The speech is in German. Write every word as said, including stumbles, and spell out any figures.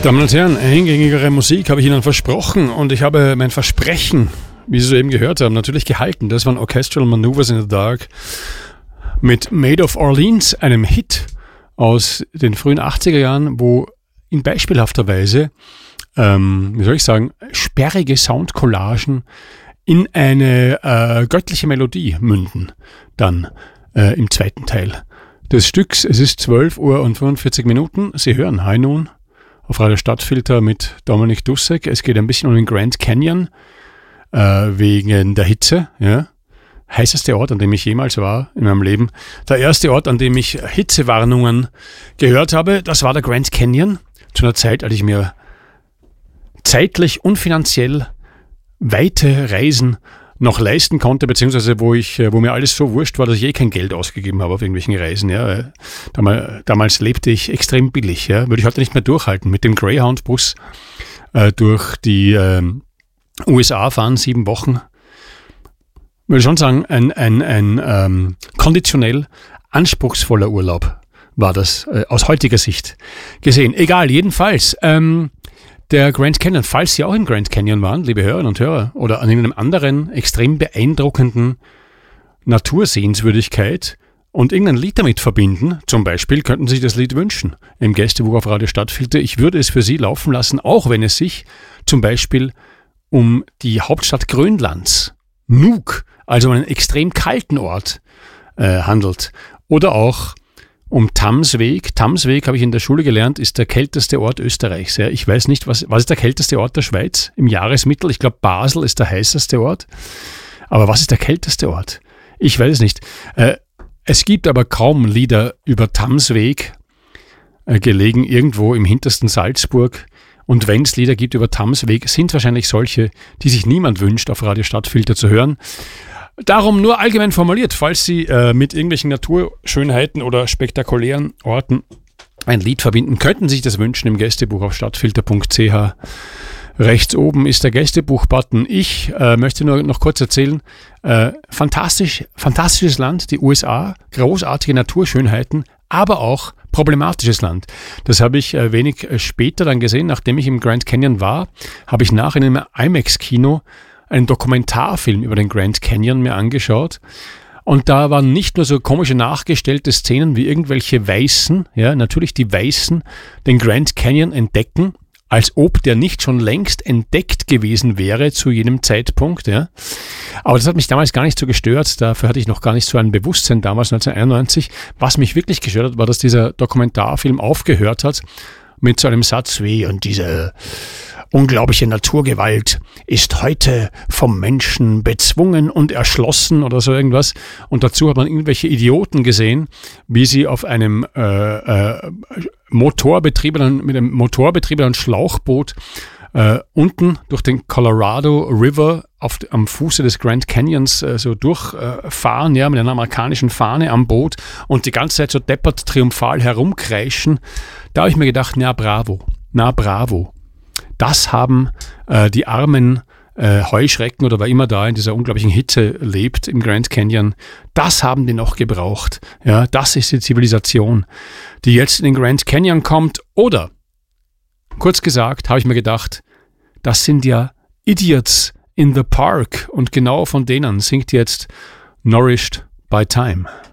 Damen und Herren, eingängigere Musik habe ich Ihnen versprochen und ich habe mein Versprechen, wie Sie soeben gehört haben, natürlich gehalten. Das waren Orchestral Maneuvers in the Dark mit Made of Orleans, einem Hit aus den frühen achtziger Jahren, wo in beispielhafter Weise, ähm, wie soll ich sagen, sperrige Soundcollagen in eine äh, göttliche Melodie münden, dann äh, im zweiten Teil des Stücks. Es ist zwölf Uhr und fünfundvierzig Minuten. Sie hören High Noon auf Radio Stadtfilter mit Dominik Dussek. Es geht ein bisschen um den Grand Canyon äh, wegen der Hitze. Ja. Heißeste Ort, an dem ich jemals war in meinem Leben. Der erste Ort, an dem ich Hitzewarnungen gehört habe, das war der Grand Canyon. Zu einer Zeit, als ich mir zeitlich und finanziell weite Reisen noch leisten konnte, beziehungsweise wo ich, wo mir alles so wurscht war, dass ich eh kein Geld ausgegeben habe auf irgendwelchen Reisen. Ja. Damals, damals lebte ich extrem billig. Ja. Würde ich heute nicht mehr durchhalten. Mit dem Greyhound-Bus äh, durch die äh, U S A fahren, sieben Wochen. Würde ich schon sagen, ein, ein, ein ähm, konditionell anspruchsvoller Urlaub war das äh, aus heutiger Sicht gesehen. Egal, jedenfalls. Ähm, Der Grand Canyon, falls Sie auch im Grand Canyon waren, liebe Hörerinnen und Hörer, oder an irgendeinem anderen extrem beeindruckenden Natursehenswürdigkeit und irgendein Lied damit verbinden, zum Beispiel könnten Sie sich das Lied wünschen im Gästebuch auf Radio Stadtfilter. Ich würde es für Sie laufen lassen, auch wenn es sich zum Beispiel um die Hauptstadt Grönlands, Nuuk, also einen extrem kalten Ort, äh, handelt. Oder auch um Tamsweg. Tamsweg, habe ich in der Schule gelernt, ist der kälteste Ort Österreichs. Ja, ich weiß nicht, was, was ist der kälteste Ort der Schweiz im Jahresmittel? Ich glaube, Basel ist der heißeste Ort. Aber was ist der kälteste Ort? Ich weiß es nicht. Äh, es gibt aber kaum Lieder über Tamsweg, äh, gelegen irgendwo im hintersten Salzburg. Und wenn es Lieder gibt über Tamsweg, sind wahrscheinlich solche, die sich niemand wünscht, auf Radio Stadtfilter zu hören. Darum nur allgemein formuliert, falls Sie äh, mit irgendwelchen Naturschönheiten oder spektakulären Orten ein Lied verbinden, könnten Sie sich das wünschen im Gästebuch auf stadtfilter punkt c h. Rechts oben ist der Gästebuch-Button. Ich äh, möchte nur noch kurz erzählen, äh, fantastisch, fantastisches Land, die U S A, großartige Naturschönheiten, aber auch problematisches Land. Das habe ich äh, wenig später dann gesehen, nachdem ich im Grand Canyon war, habe ich nach in einem IMAX-Kino einen Dokumentarfilm über den Grand Canyon mir angeschaut. Und da waren nicht nur so komische nachgestellte Szenen wie irgendwelche Weißen, ja, natürlich die Weißen, den Grand Canyon entdecken, als ob der nicht schon längst entdeckt gewesen wäre zu jenem Zeitpunkt. Ja. Aber das hat mich damals gar nicht so gestört. Dafür hatte ich noch gar nicht so ein Bewusstsein damals, neunzehnhunderteinundneunzig. Was mich wirklich gestört hat, war, dass dieser Dokumentarfilm aufgehört hat mit so einem Satz wie, und diese unglaubliche Naturgewalt ist heute vom Menschen bezwungen und erschlossen oder so irgendwas. Und dazu hat man irgendwelche Idioten gesehen, wie sie auf einem äh, äh, motorbetriebenen, mit einem motorbetriebenen Schlauchboot äh, unten durch den Colorado River auf, am Fuße des Grand Canyons äh, so durchfahren, äh, ja, mit einer amerikanischen Fahne am Boot und die ganze Zeit so deppert triumphal herumkreischen. Da habe ich mir gedacht, na bravo, na bravo. Das haben äh, die armen äh, Heuschrecken oder wer immer da in dieser unglaublichen Hitze lebt im Grand Canyon, das haben die noch gebraucht. Ja, das ist die Zivilisation, die jetzt in den Grand Canyon kommt. Oder, kurz gesagt, habe ich mir gedacht, das sind ja Idiots in the Park und genau von denen singt jetzt Nourished by Time.